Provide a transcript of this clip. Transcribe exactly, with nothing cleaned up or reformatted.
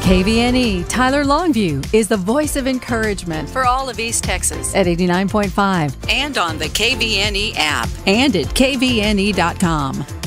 K V N E Tyler Longview is the voice of encouragement for all of East Texas at eighty-nine point five and on the K V N E app and at K V N E dot com.